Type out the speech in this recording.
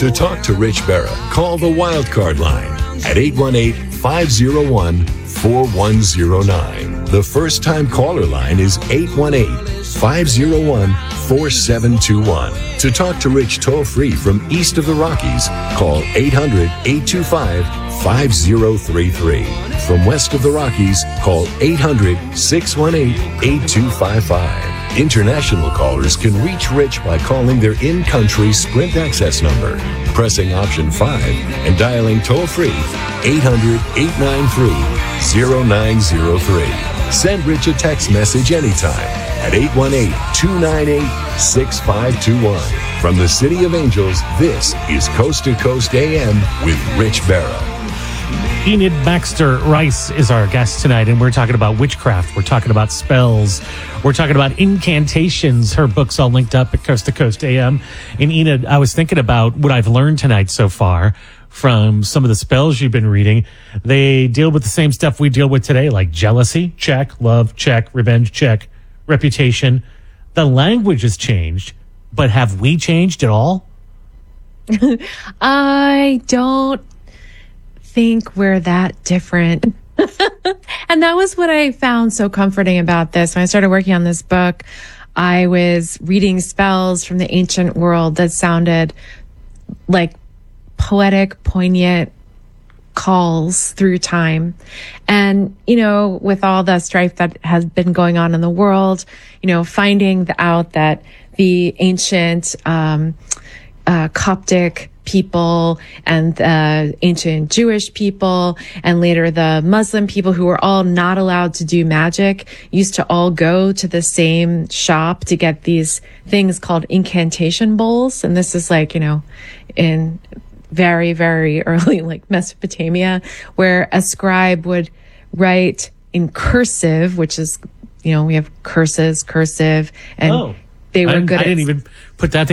To talk to Rich Berra, call the Wildcard line at 818-501-4109. The first-time caller line is 818-501-4721. To talk to Rich toll-free from east of the Rockies, call 800-825-5033. From west of the Rockies, call 800-618-8255. International callers can reach Rich by calling their in-country Sprint access number, pressing option 5, and dialing toll-free 800-893-0903. Send Rich a text message anytime at 818-298-6521. From the City of Angels, this is Coast to Coast AM with Rich Berra. Enid Baxter Rice is our guest tonight, and we're talking about witchcraft. We're talking about spells. We're talking about incantations. Her book's all linked up at Coast to Coast AM. And Enid, I was thinking about what I've learned tonight so far from some of the spells you've been reading. They deal with the same stuff we deal with today, like jealousy, check, love, check, revenge, check, reputation. The language has changed, but have we changed at all? I don't think we're that different. And that was what I found so comforting about this. When I started working on this book, I was reading spells from the ancient world that sounded like poetic, poignant calls through time. And, you know, with all the strife that has been going on in the world, you know, finding out that the ancient Coptic people and the ancient Jewish people and later the Muslim people, who were all not allowed to do magic, used to all go to the same shop to get these things called incantation bowls. And this is like, you know, in very, very early, like Mesopotamia, where a scribe would write in cursive, which is, you know, we have cursive, and they were good. I didn't even put that